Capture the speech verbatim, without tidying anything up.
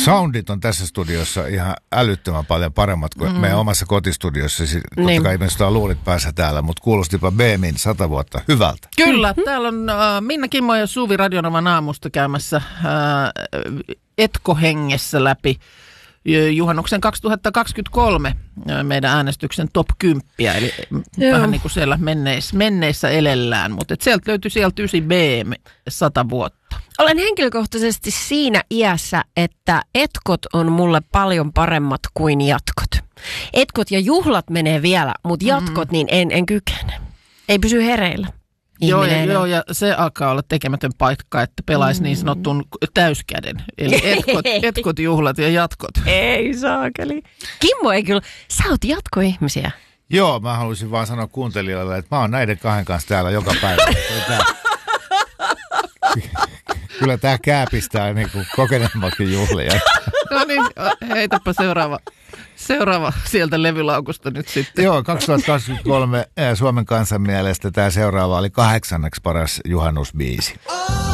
soundit on tässä studiossa ihan älyttömän paljon paremmat kuin mm. meidän omassa kotistudiossa. Totta niin. kai me sitä luulit päässä täällä, mutta kuulostipa B M I:n sata vuotta hyvältä. Kyllä, mm-hmm. täällä on äh, Minna Kimmo ja Suvi Radionovan aamusta käymässä äh, Etko-hengessä läpi juhannuksen kaksituhattakaksikymmentäkolme meidän äänestyksen top kymmenen, eli Joo. vähän niin kuin siellä menneissä, menneissä elellään, mutta sieltä löytyi sieltä ysi B M sata vuotta. Olen henkilökohtaisesti siinä iässä, että etkot on mulle paljon paremmat kuin jatkot. Etkot ja juhlat menee vielä, mutta jatkot mm. niin en, en kykene. Ei pysy hereillä. Joo ja, joo, ja se alkaa olla tekemätön paikka, että pelaisi mm. niin sanotun täyskäden. Eli etkot, etkot, juhlat ja jatkot. Ei saakeli. Kimmo ei kyllä, sä oot jatkoihmisiä. Joo, mä haluaisin vaan sanoa kuuntelijoille, että mä oon näiden kahden kanssa täällä joka päivä. Kyllä tää kääpistää niin kuin kokeneemmakin juhlia. No niin, heitäpä seuraava. Seuraava sieltä levylaukusta nyt sitten. Joo, kaksituhattakaksikymmentäkolme Suomen kansan mielestä tämä seuraava oli kahdeksanneksi paras juhannusbiisi.